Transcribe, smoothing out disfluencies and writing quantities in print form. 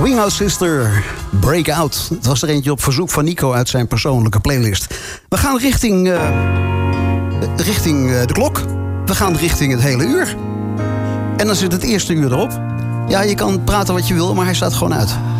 Swing Out Sister, Break Out. Het was er eentje op verzoek van Nico uit zijn persoonlijke playlist. We gaan richting de klok. We gaan richting het hele uur. En dan zit het eerste uur erop. Ja, je kan praten wat je wil, maar hij staat gewoon uit.